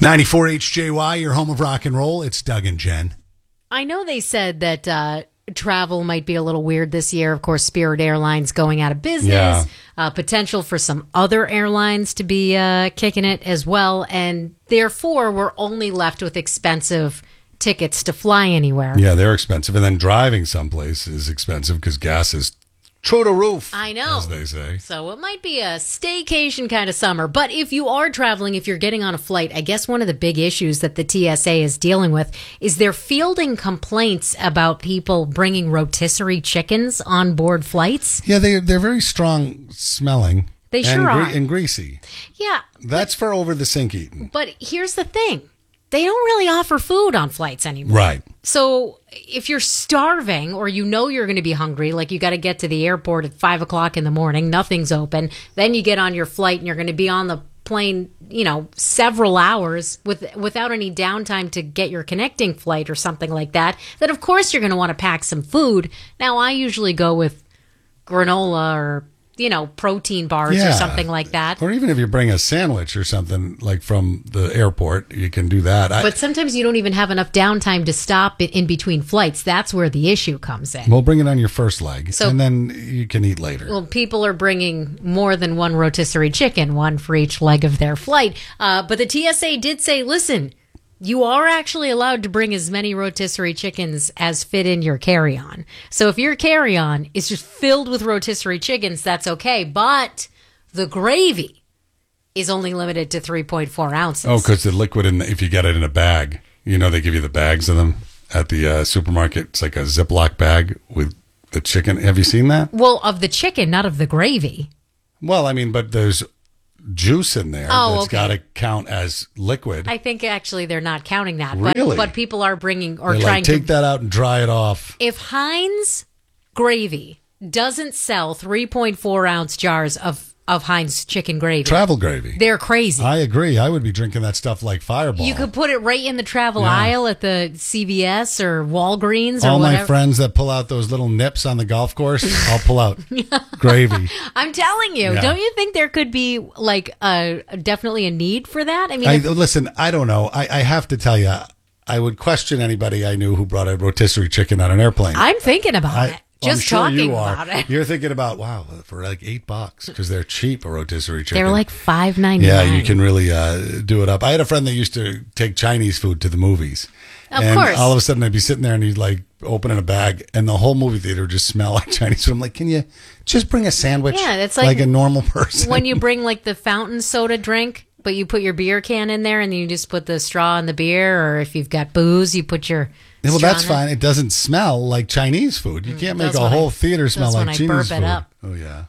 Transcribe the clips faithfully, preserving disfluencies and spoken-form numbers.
ninety-four H J Y, your home of rock and roll. It's Doug and Jen. I know they said that uh, travel might be a little weird this year. Of course, Spirit Airlines going out of business. Yeah. Uh, potential for some other airlines to be uh, kicking it as well. And therefore, we're only left with expensive tickets to fly anywhere. Yeah, they're expensive. And then driving someplace is expensive because gas is true to roof. I know. As they say. So it might be a staycation kind of summer. But if you are traveling, if you're getting on a flight, I guess one of the big issues that the T S A is dealing with is they're fielding complaints about people bringing rotisserie chickens on board flights. Yeah, they, they're very strong smelling. They and sure are. And greasy. Yeah. That's for over the sink eating. But here's the thing. They don't really offer food on flights anymore. Right. So if you're starving or you know you're going to be hungry, like you got to get to the airport at five o'clock in the morning, nothing's open, then you get on your flight and you're going to be on the plane, you know, several hours with without any downtime to get your connecting flight or something like that, then of course you're going to want to pack some food. Now, I usually go with granola or you know, protein bars yeah. or something like that. Or even if you bring a sandwich or something like from the airport, you can do that. I, but sometimes you don't even have enough downtime to stop in between flights. That's where the issue comes in. We'll bring it on your first leg, so, and then you can eat later. Well, people are bringing more than one rotisserie chicken, one for each leg of their flight. Uh, but the T S A did say, listen, you are actually allowed to bring as many rotisserie chickens as fit in your carry-on. So if your carry-on is just filled with rotisserie chickens, that's okay. But the gravy is only limited to three point four ounces. Oh, because the liquid, in the, if you get it in a bag, you know they give you the bags of them at the uh, supermarket. It's like a Ziploc bag with the chicken. Have you seen that? Well, of the chicken, not of the gravy. Well, I mean, but there's juice in there oh, that's okay. got to count as liquid. I think actually they're not counting that. Really? But, but people are bringing or They're trying like, take to that out and dry it off. If Heinz gravy doesn't sell three point four ounce jars of of Heinz chicken gravy, travel gravy, they're crazy. I agree. I would be drinking that stuff like Fireball. You could put it right in the travel yeah. aisle at the C V S or Walgreens or all whatever. my friends that pull out those little nips on the golf course, I'll pull out gravy. I'm telling you, yeah. don't you think there could be like a definitely a need for that? I mean, I, if, listen, I don't know. I, I have to tell you, I would question anybody I knew who brought a rotisserie chicken on an airplane. I'm thinking about I, it. Just I'm sure talking you are. about it. You're thinking about, wow, for like eight bucks, because they're cheap, a rotisserie chicken. They're like five ninety nine. Yeah, you can really uh, do it up. I had a friend that used to take Chinese food to the movies. Of and course. all of a sudden I'd be sitting there and he'd like opening a bag and the whole movie theater would just smell like Chinese food. I'm like, can you just bring a sandwich? Yeah, it's like, like a normal person. When you bring like the fountain soda drink, but you put your beer can in there and you just put the straw in the beer, or if you've got booze, you put your Well, straw that's in fine. It doesn't smell like Chinese food. You can't make Does a when whole I- theater smell does when like I Chinese burp it food. up. Oh, yeah.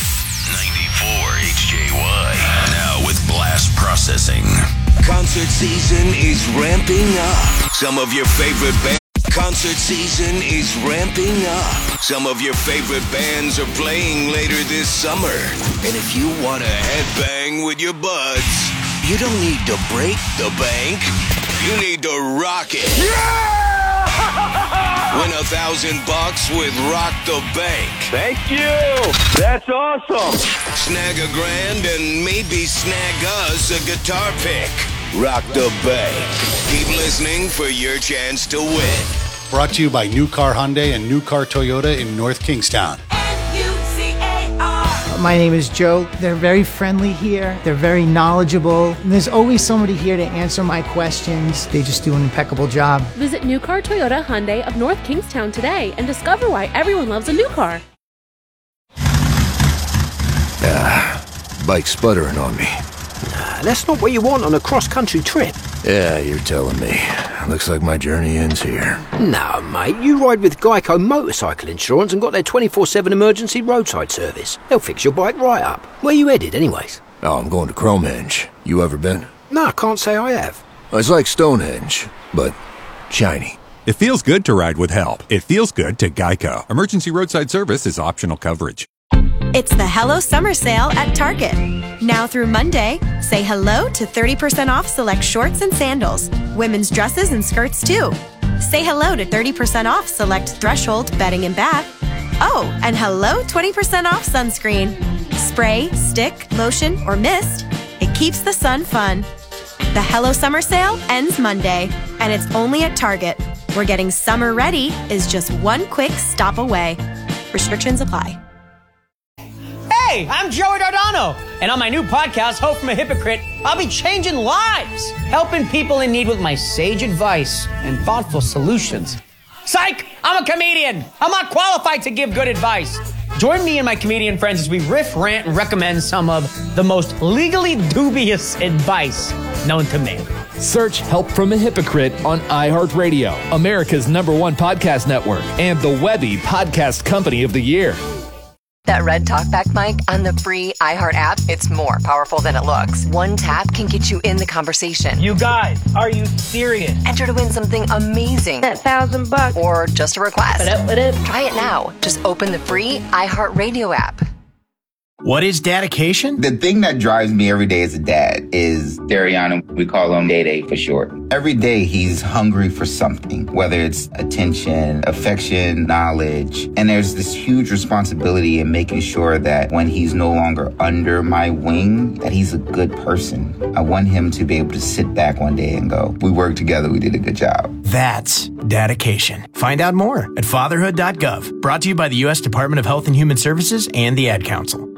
ninety-four H J Y. Now with Blast Processing. Concert season is ramping up. Some of your favorite bands. Concert season is ramping up. Some of your favorite bands are playing later this summer. And if you want to headbang with your buds, you don't need to break the bank. You need to rock it. Yeah! Win a thousand bucks with Rock the Bank. Thank you. That's awesome. Snag a grand and maybe snag us a guitar pick. Rock the Bank. Keep listening for your chance to win. Brought to you by New Car Hyundai and New Car Toyota in North Kingstown. My name is Joe. They're very friendly here. They're very knowledgeable. And there's always somebody here to answer my questions. They just do an impeccable job. Visit New Car Toyota Hyundai of North Kingstown today and discover why everyone loves a new car. Ah, bike sputtering on me. Nah, that's not what you want on a cross-country trip. Yeah, you're telling me. Looks like my journey ends here. No, mate, you ride with Geico Motorcycle Insurance and got their twenty-four seven emergency roadside service. They'll fix your bike right up. Where you headed, anyways? Oh, I'm going to Cromenge. You ever been? No, I can't say I have. It's like Stonehenge, but shiny. It feels good to ride with help. It feels good to Geico. Emergency roadside service is optional coverage. It's the Hello Summer Sale at Target. Now through Monday, say hello to thirty percent off select shorts and sandals. Women's dresses and skirts too. Say hello to thirty percent off select Threshold bedding and bath. Oh, and hello twenty percent off sunscreen. Spray, stick, lotion, or mist. It keeps the sun fun. The Hello Summer Sale ends Monday, and it's only at Target, where getting summer ready is just one quick stop away. Restrictions apply. Hey, I'm Joey Dardano, and on my new podcast, Hope from a Hypocrite, I'll be changing lives, helping people in need with my sage advice and thoughtful solutions. Psych! I'm a comedian. I'm not qualified to give good advice. Join me and my comedian friends as we riff, rant, and recommend some of the most legally dubious advice known to man. Search Help from a Hypocrite on iHeartRadio, America's number one podcast network, and the Webby Podcast Company of the Year. That red talkback mic on the free iHeart app, it's more powerful than it looks. One tap can get you in the conversation. You guys, are you serious? Enter to win something amazing. That thousand bucks. Or just a request. What up, what up? Try it now. Just open the free iHeart Radio app. What is dedication? The thing that drives me every day as a dad is Dariana. We call him Day Day for short. Every day he's hungry for something, whether it's attention, affection, knowledge. And there's this huge responsibility in making sure that when he's no longer under my wing, that he's a good person. I want him to be able to sit back one day and go, we worked together, we did a good job. That's dedication. Find out more at fatherhood dot gov. Brought to you by the U S Department of Health and Human Services and the Ad Council.